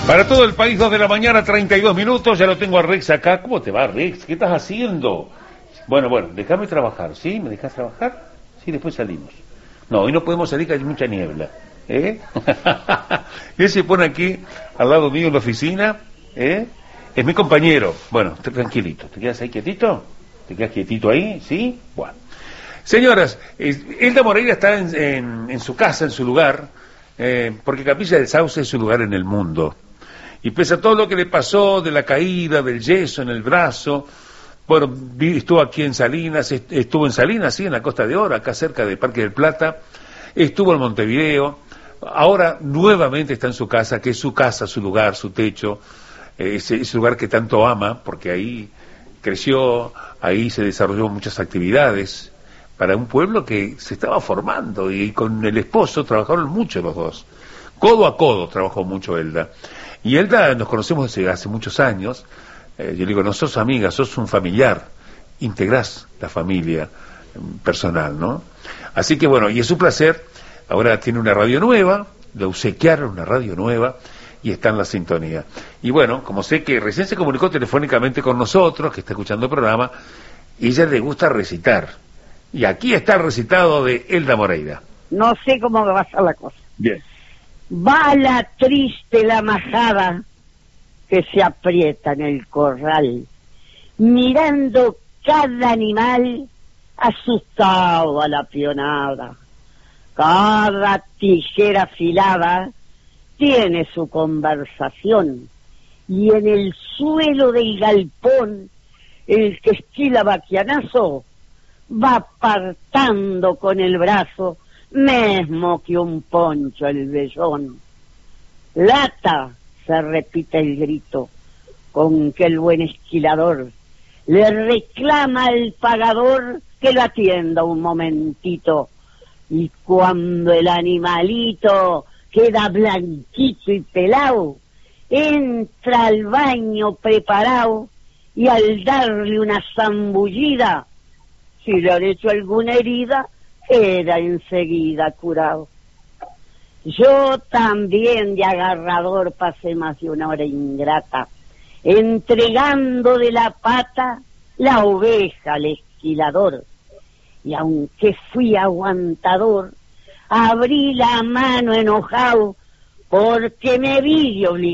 Para todo el país, 2 de la mañana, 32 minutos, ya lo tengo a Rex acá. ¿Cómo te va, Rex? ¿Qué estás haciendo? Bueno, déjame trabajar, ¿sí? ¿Me dejas trabajar? Sí, después salimos. No, hoy no podemos salir, que hay mucha niebla, ¿eh? Él se pone aquí, al lado mío en la oficina, ¿eh? Es mi compañero. Bueno, tranquilito, ¿te quedas ahí quietito? ¿Te quedas quietito ahí? ¿Sí? Bueno. Señoras, Elda Moreira está en su casa, en su lugar, porque Capilla del Sauce es su lugar en el mundo. Y pese a todo lo que le pasó de la caída, del yeso en el brazo, bueno, estuvo aquí en Salinas, estuvo en Salinas, sí, en la Costa de Oro, acá cerca del Parque del Plata, estuvo en Montevideo, ahora nuevamente está en su casa, que es su casa, su lugar, su techo, ese lugar que tanto ama, porque ahí creció, ahí se desarrolló muchas actividades para un pueblo que se estaba formando, y con el esposo trabajaron mucho los dos, codo a codo trabajó mucho Elda. Y Elda nos conocemos desde hace muchos años. Yo le digo, no sos amiga, sos un familiar, integrás la familia personal, ¿no? Así que bueno, y es un placer, ahora tiene una radio nueva, le obsequiaron una radio nueva y está en la sintonía. Y bueno, como sé que recién se comunicó telefónicamente con nosotros, que está escuchando el programa, y ella le gusta recitar. Y aquí está el recitado de Elda Moreira. No sé cómo va a ser la cosa. Bien. Va la triste la majada que se aprieta en el corral, mirando cada animal asustado a la pionada. Cada tijera afilada tiene su conversación, y en el suelo del galpón el que esquila vaquianazo va apartando con el brazo mesmo que un poncho el vellón. Lata, se repite el grito, con que el buen esquilador le reclama al pagador que lo atienda un momentito. Y cuando el animalito queda blanquito y pelado, entra al baño preparado, y al darle una zambullida, si le han hecho alguna herida, era enseguida curado. Yo también de agarrador pasé más de una hora ingrata, entregando de la pata la oveja al esquilador. Y aunque fui aguantador, abrí la mano enojado, porque me vi de obligado